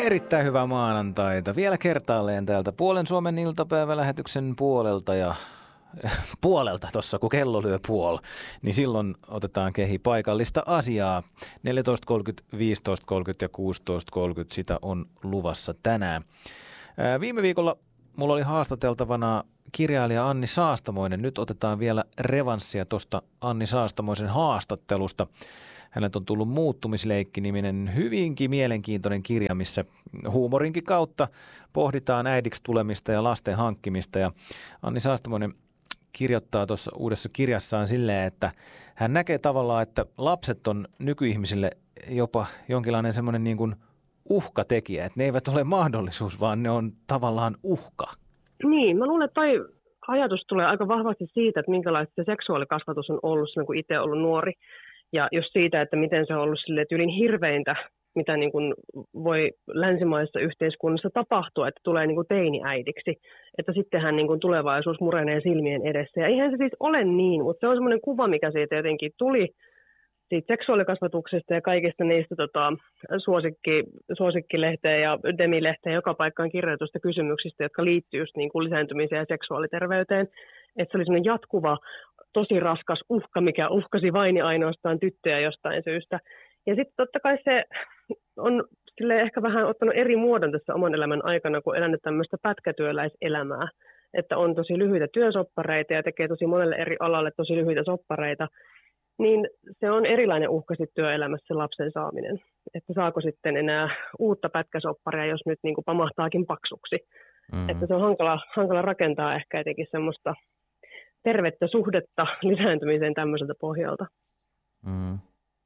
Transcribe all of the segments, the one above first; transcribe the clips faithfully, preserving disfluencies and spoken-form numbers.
Erittäin hyvää maanantaita. Vielä kertaalleen täältä Puolen Suomen iltapäivälähetyksen puolelta ja puolelta tuossa, kun kello lyö puol, niin silloin otetaan kehi paikallista asiaa. neljätoista kolmekymmentä, viisitoista kolmekymmentä ja kuusitoista kolmekymmentä sitä on luvassa tänään. Ää, viime viikolla mulla oli haastateltavana kirjailija Anni Saastamoinen. Nyt otetaan vielä revanssia tuosta Anni Saastamoisen haastattelusta. Hänet on tullut Muuttumisleikki-niminen hyvinkin mielenkiintoinen kirja, missä huumorinkin kautta pohditaan äidiksi tulemista ja lasten hankkimista. Ja Anni Saastamoinen kirjoittaa tuossa uudessa kirjassaan silleen, että hän näkee tavallaan, että lapset on nykyihmisille jopa jonkinlainen semmoinen niin kuin uhkatekijä, että ne eivät ole mahdollisuus, vaan ne on tavallaan uhka. Niin, mä luulen, että toi ajatus tulee aika vahvasti siitä, että minkälaista se seksuaalikasvatus on ollut silloin, kun itse on ollut nuori. Ja just siitä, että miten se on ollut silleen tyylin hirveintä, mitä niin kuin voi länsimaisessa yhteiskunnassa tapahtua, että tulee niin kuin teiniäidiksi. Että sittenhän niin kuin tulevaisuus murenee silmien edessä. Ja eihän se siis ole niin, mutta se on semmoinen kuva, mikä siitä jotenkin tuli siitä seksuaalikasvatuksesta ja kaikista niistä tota, suosikki, suosikkilehteen ja demilehteen joka paikkaan kirjoitusta kysymyksistä, jotka liittyy just niin kuin lisääntymiseen ja seksuaaliterveyteen. Että se oli semmoinen jatkuva, tosi raskas uhka, mikä uhkasi vain ja ainoastaan tyttöjä jostain syystä. Ja sitten totta kai se on ehkä vähän ottanut eri muodon tässä oman elämän aikana, kun elänyt tämmöistä pätkätyöläiselämää. Että on tosi lyhyitä työsoppareita ja tekee tosi monelle eri alalle tosi lyhyitä soppareita. Niin se on erilainen uhka sitten työelämässä se lapsen saaminen. Että saako sitten enää uutta pätkäsopparia, jos nyt niin kuin pamahtaakin paksuksi. Mm-hmm. Että se on hankala, hankala rakentaa ehkä jotenkin semmoista tervettä suhdetta lisääntymiseen tämmöiseltä pohjalta. Mm.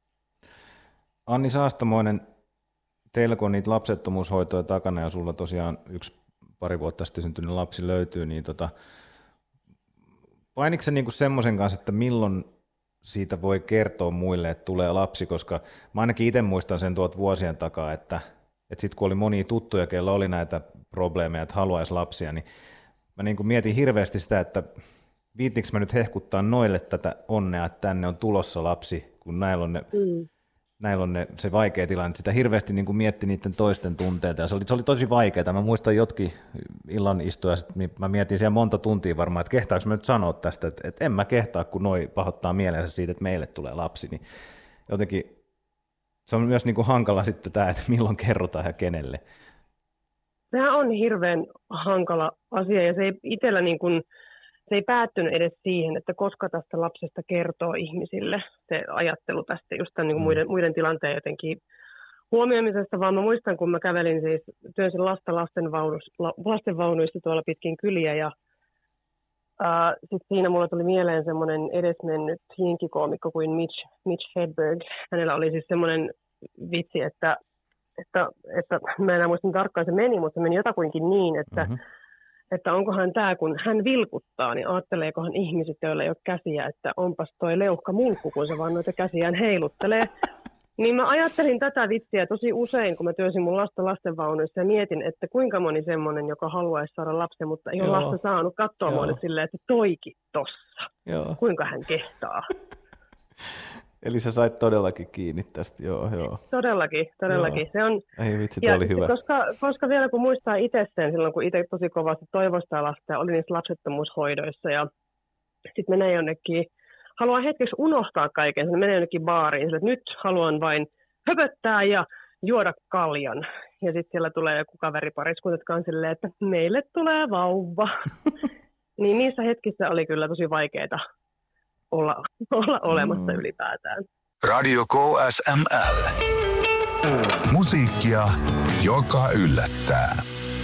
Anni Saastamoinen, teillä kun on niitä lapsettomuushoitoja takana ja sulla tosiaan yksi pari vuotta sitten syntynyt lapsi löytyy, niin tota, painitko sä niinku semmoisen kanssa, että milloin siitä voi kertoa muille, että tulee lapsi, koska mä ainakin itse muistan sen tuolta vuosien takaa, että, että sitten kun oli monia tuttuja, keillä oli näitä probleemeja, että haluaisi lapsia, niin mä niinku mietin hirveästi sitä, että viittinkö mä nyt hehkuttaa noille tätä onnea, että tänne on tulossa lapsi, kun näillä on, ne, mm. näillä on ne, se vaikea tilanne. Sitä hirveästi niin kuin mietti niiden toisten tunteita ja se oli, se oli tosi vaikeaa. Mä muistan jotkin illan istuja, mä mietin siellä monta tuntia varmaan, että kehtaanko mä nyt sanoa tästä, että, että en mä kehtaa, kun noi pahoittaa mielensä siitä, että meille tulee lapsi. Niin jotenkin se on myös niin kuin hankala sitten tämä, että milloin kerrotaan ja kenelle. Tämä on hirveän hankala asia ja se ei itsellä niin kuin se ei päättynyt edes siihen, että koska tästä lapsesta kertoo ihmisille se ajattelu tästä just tämän, niin kuin muiden, muiden tilanteen jotenkin huomioimisesta, vaan mä muistan, kun mä kävelin siis, työnsin lasta lastenvaunuissa tuolla pitkin kyliä ja äh, sitten siinä mulla tuli mieleen semmoinen edesmennyt hinkikoomikko kuin Mitch, Mitch Hedberg. Hänellä oli siis semmoinen vitsi, että, että, että mä en enää muistan tarkkaan se meni, mutta se meni jotakuinkin niin, että mm-hmm. että onkohan tämä, kun hän vilkuttaa, niin ajatteleekohan ihmiset, joilla ei ole käsiä, että onpas toi leuhka mulkku, kun se vaan noita käsiään heiluttelee. Niin mä ajattelin tätä vitsiä tosi usein, kun mä työsin mun lasta lastenvaunuissa ja mietin, että kuinka moni semmoinen, joka haluaisi saada lapsen, mutta ei ole lasta saanut, katsoa mulle silleen, että toikin tossa. Joo. Kuinka hän kehtaa. Eli sä sait todellakin kiinni tästä, joo, joo. Todellakin, todellakin. Se on, ei vitsi, toi oli hyvä. Koska, koska vielä kun muistaa itse sen, silloin kun itse tosi kovasti toivostaa lasta ja oli niissä lapsettomuushoidoissa ja sitten menee jonnekin, haluaa hetkeksi unohtaa kaiken, sitten menee jonnekin baariin, sille, että nyt haluan vain höpöttää ja juoda kaljan. Ja sitten siellä tulee joku kaveripariskunta, jotka on silleen, että meille tulee vauva. Niin niissä hetkissä oli kyllä tosi vaikeaa olla, olla olemassa mm. ylipäätään. Radio K S M L. Musiikkia, joka yllättää.